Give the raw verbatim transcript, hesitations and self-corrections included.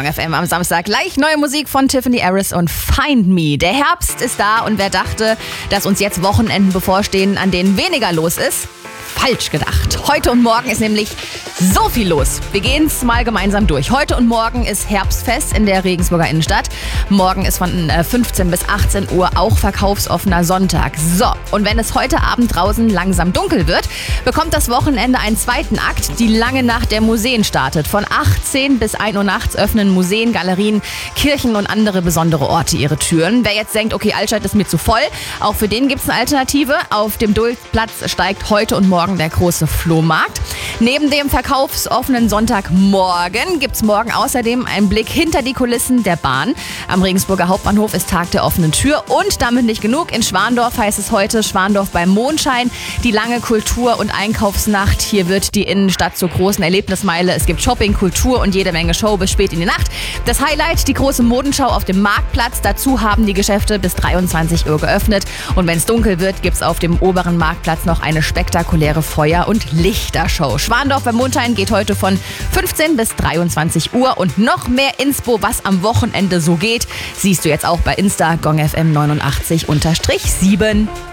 Gong F M am Samstag. Gleich neue Musik von Tiffany Harris und Find Me. Der Herbst ist da und wer dachte, dass uns jetzt Wochenenden bevorstehen, an denen weniger los ist? Falsch gedacht. Heute und morgen ist nämlich so viel los. Wir gehen es mal gemeinsam durch. Heute und morgen ist Herbstfest in der Regensburger Innenstadt. Morgen ist von fünfzehn bis achtzehn Uhr auch verkaufsoffener Sonntag. So, und wenn es heute Abend draußen langsam dunkel wird, bekommt das Wochenende einen zweiten Akt. Die lange Nacht der Museen startet. Von achtzehn bis ein Uhr nachts öffnen Museen, Galerien, Kirchen und andere besondere Orte ihre Türen. Wer jetzt denkt, okay, Altstadt ist mir zu voll, auch für den gibt es eine Alternative. Auf dem Duldplatz steigt heute und morgen der große Flohmarkt. Neben dem verkaufsoffenen Sonntagmorgen gibt es morgen außerdem einen Blick hinter die Kulissen der Bahn. Am Regensburger Hauptbahnhof ist Tag der offenen Tür und damit nicht genug. In Schwandorf heißt es heute Schwandorf beim Mondschein. Die lange Kultur- und Einkaufsnacht. Hier wird die Innenstadt zur großen Erlebnismeile. Es gibt Shopping, Kultur und jede Menge Show bis spät in die Nacht. Das Highlight, die große Modenschau auf dem Marktplatz. Dazu haben die Geschäfte bis dreiundzwanzig Uhr geöffnet. Und wenn es dunkel wird, gibt es auf dem oberen Marktplatz noch eine spektakuläre Feuer- und Lichtershow. Schwandorf beim Mondschein geht heute von fünfzehn bis dreiundzwanzig Uhr und noch mehr Inspo, was am Wochenende so geht, siehst du jetzt auch bei Insta Gong F M neunundachtzig sieben.